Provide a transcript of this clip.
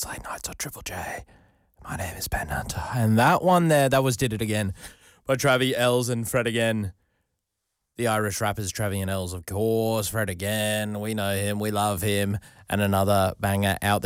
Late Nights or Triple J. My name is Ben Hunter. And that one there, that was Did It Again by Travi Ells and Fred Again. The Irish rappers Travi and Ells, of course. Fred Again, we know him, we love him. And another banger out.